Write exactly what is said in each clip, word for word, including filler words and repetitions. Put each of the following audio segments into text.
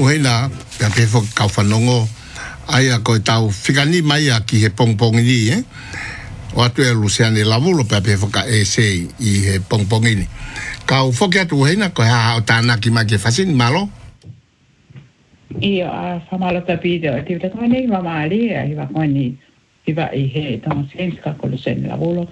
Uena, pe pe fo ka fanongo ai a ko tau fikani mai a ki he pongpong ni eh. O atu e Luciane Lavulo pe pe fo ka e sei i he pongpong ni. Ka u fo ke atu hena ko ha o tana ki ma ke fasin malo. Ia a famalo tapido ti ta kone ma mali ai va koni ti va i he ton sens ka ko Luciane Lavulo.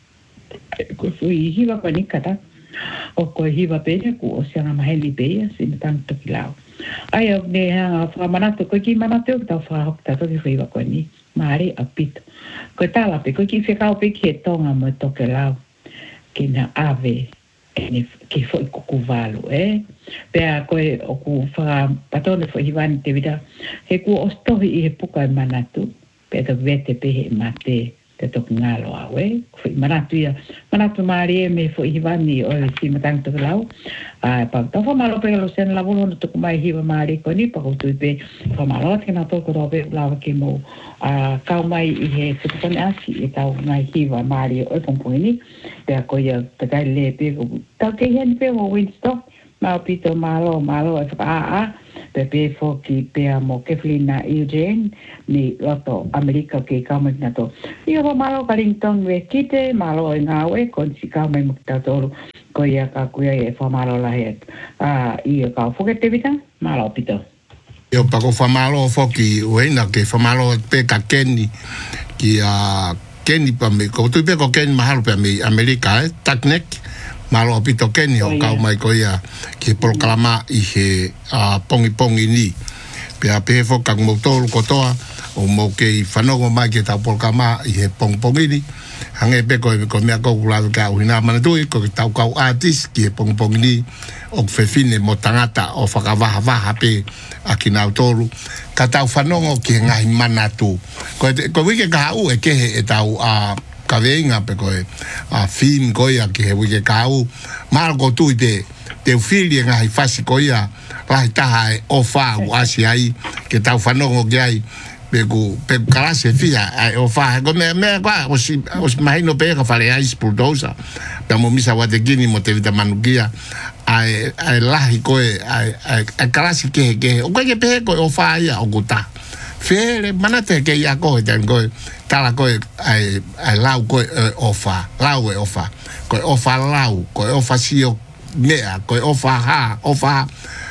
Ko fui hi va koni kata. O ko hi va pe ku o sia ma heli pe sin tanto kilao. Ai o ne ha fa manato ko ki manato ta fa hok ta to ki va koni mari apito. Ko tala pe ko ki fe ka pe ki tonga mo to ke lao. Ki na ave ene ki foi ko kuvalo eh. Pe a ko o ku fa patone fo hivan te vida. He ku o sto i he puka manato. Pe to vete pe he mate te to ngalo awe. Foi manato ia. Manato mari me fo hivani o si matang to lao. Ah, pa to fa malo pe lo sen lavoro no to mai hiva mari ko ni pa ko tu pe fa malo ke na to ko ro pe lava ke mo ah ka mai i he se ko na si e ta mai hiva mari o pon ni pe ko ya ta ka le pe ko ta ke hen pe mo winsto ma pito malo malo e fa a pe pe fo ki pe mo ke flina Eugene ni loto America ke ka mo na to io fa malo Carrington we kite malo nga we kon si ka mai mo ta to ko ia ka kuia e famalo la het ah ia ka foke te vita malo pito Yo pa ko famalo foki uena ke famalo pe ka keni ki a keni pa me ko tu pe ko keni mahalo pe me America eh taknek malo pito keni o ka mai ko ia ki proclama i he a pongi pongi ni pe a pe fo ka mo tol ko toa o mo ke fanongo mai ke ta proclama i he pong pongi ni hange pe ko ko me ko la ka una mana tu ko tau ka artist ki pong pong ni o fefine mo tangata o fakava va pe akina autoru ka tau fanongo ki ngai mana tu ko ko wi ke ka u e ke e tau a ka venga pe ko a film ko ya ke wi ke ka u mal ko tu te te fili ngai fasi ko ya la ta o fa u asi ai ke tau fanongo ke ai Pego, pego classe fia, o fa, come me qua, o si, o si mai no pega fare ai spuldosa. Da mo misa wa de gini mo te vita manugia. Ai ai lahi ko ai ai classe ke ke, o ke pego o fa ia o gota. Fere manate ke ia ko ten ko tala ko ai ai lau ko o fa, lau e o fa. Ko o fa lau, ko o fa sio mea, ko o fa ha, o fa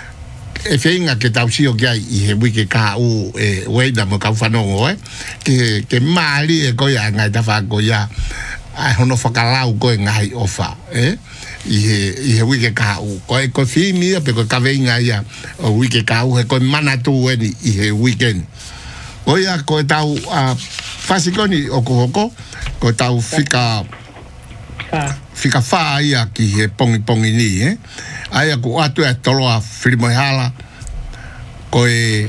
e feinga ke tau sio ki ai i he wiki ka u e weida mo ka whanongo eh ke, ke maari e koia ngai ta whako ia ai hono whakalau koe ngai ofa eh i he, i he wiki ka u koe koe whimia pe koe ka veinga ia o wiki ka u he koe manatu eni i he weekend koia koe tau uh, whasikoni o kohoko koe tau whika Fika wha ia ki he pongi pongi ni, eh? Aia ku atu e toloa whirimoihala koe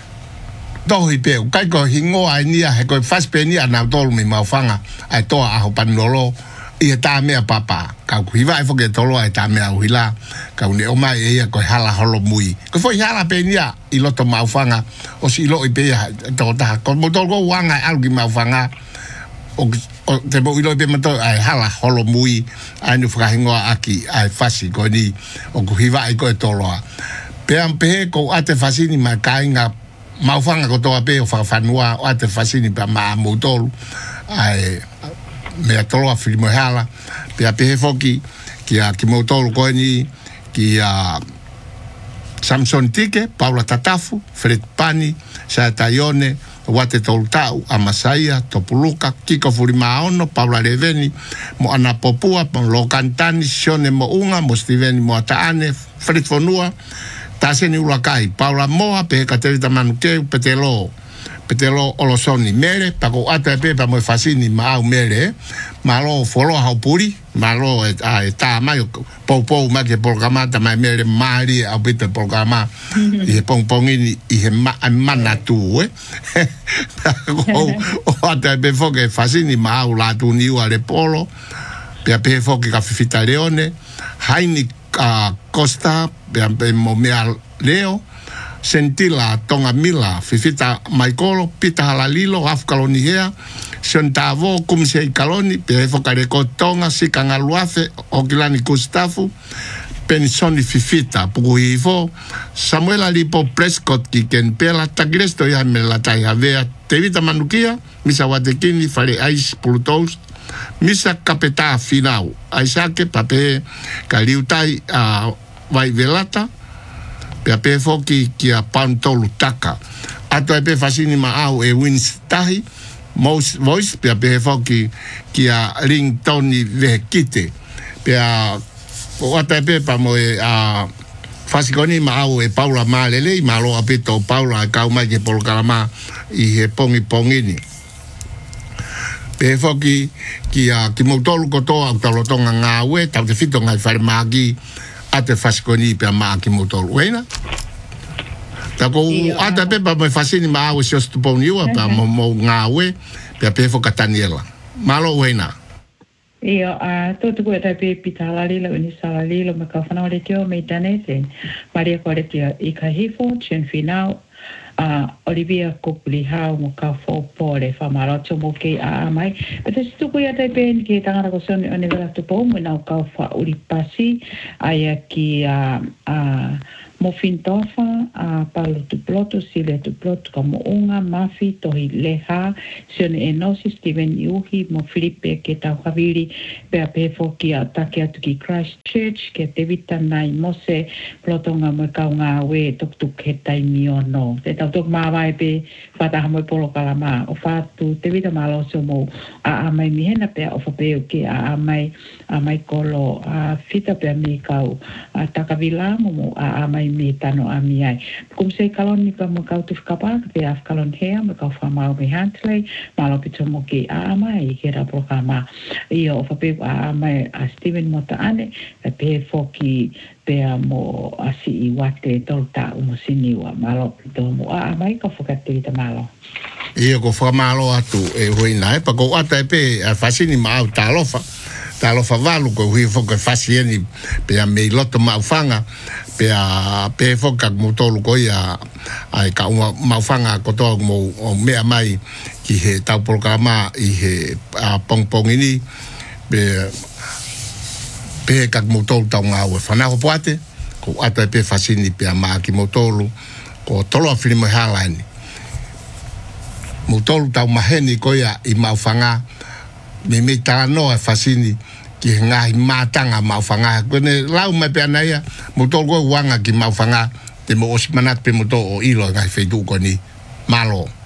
tohi peo. Kai ko hingoa ai nia he koe whaspe nia nau tolu mi mauwhanga ai toa aho panulolo i he tā mea papa. Kau ku hiwa e whoke toloa e tā mea uhila. Kau ne omai e ia koe hala holo mui. Koe fo hala pe nia i loto mauwhanga o si ilo i pe ia toko taha. Ko mo tolo ko wanga e aluki mauwhanga o o te mo ilo pe mato ai hala holo mui ai nu whakahingoa aki ai whasi ko ni o ku hiwa ai koe toloa pe ampe ko ate whasini mai kainga mauwhanga ko toa pe o whakawhanua o ate whasini pa maa moutolu ai mea toloa whirimoihala pe a pehe foki ki a ki moutolu koe ni ki a Samson Tike, Paula Tatafu, Fred Pani, Saya Taione, Wate Toltau, Amasaia, Topuluka, Kiko Furimaono, Paula Reveni, Mo Ana Popua, Mo Lokantani, Sione Mo Unga, Mo Steveni Mo Ataane, Fred Fonua, Taseni Ulakai, Paula Moa, Pe Katerita Manukeu, Petelo, Petelo Olosoni Mere, Pako Ata Pepa Mo Fasini Mau Mere, Malo Folo Haupuri, Malo e ta mai pou pou ma ke programa ta mai mere mari au bete programa i pong pongini i he mana tu eh o ata be foke fasini ma au la tu ni ale polo pe pe foke ka fita leone haini Costa pe mo mea leo Sentila Tonga Mila Fifita Maikolo Pita Halalilo Afkalonihea Sentavo Kumsei Kaloni Pe Fokare Tonga Sikangaluafe Okilani Gustafu pensoni fifita puku hifo Samuel alipo Prescott ki ken pela tagresto ya me la tai havea tevita manukia misa watekini fale ice pulutos misa kapeta finau aisake pape kaliutai a vai velata pe pe foki ki a pantolu taka ato e pe fasini ma au e winstahi most voice pe pe foki ki a ringtoni vekite pe a o ata pe pa mo e a fasikoni ma au e Paula Malele ma lo apito Paula ka uma ke pol kalama i he pongi pongini pe foki ki a ki mo tolu ko to au talo tonga ngawe ta te fito ngai fare magi ate fasikoni pe ma ki mo tolu wena ta ko ata pe pa mo fasini ma au se sto poni wa pa mo mo ngawe pe pe foka Daniela malo wena Io a tutto quello che per pitala lilo ni sala lilo ma ka fana le tio me tanese Maria Coretia i ka hifo chen final a Olivia Copley ha mo ka fo pole fa marato mo ke a mai pero se tu cuida te pen que tan a cosa ne vela tu po mo na ka fa uri pasi ai aqui a a mo fintofa a palo tu ploto sile tu ploto como unha mafi tohi leha sion enosi Steven Yuhi mo Filipe ke ta haviri pe a pe foki a take atu ki Christchurch ke te vita nai mose ploto nga mo ka nga we tok tuk he tai miono te ta tok ma vai pe fata mo polo kala ma o fatu te vita malo so mo a a mai mi hena pe o fa pe ke a a mai a mai kolo a fita pe mi kau a takavila mo a a mai mi tano a mi ai. Kum se kalon ni pa mo kau tu kapal pe af kalon hea mo kau fa mau me hantley malo pito mo ki a mai ke ra programa io fa pe a mai a Steven Mota ane pe foki pe mo asi i wate tolta mo siniwa malo pito mo a mai ka foka te ta malo. Io ko fa malo atu e hoina e pa ko ata pe a fasini ma au talofa talofa valu ko hui foka fasini pe a me loto ma fanga pe a pe foka mo tolu ko ia ai ka ma fanga ko to mo me mai ki he tau programa i he a pong pong ini pe pe ka mo tolu tau nga o fana ko poate ko ata pe fasini pe a ma ki mo tolu ko tolo a filimo halani mo tolu tau maheni ko ia i ma fanga me me ta no a fasini ki ngai matanga ma fanga kone lau me pe anaia mo tolu ko wanga ki ma fanga te mo osmanat pe mo to o ilo ngai feitu ko ni malo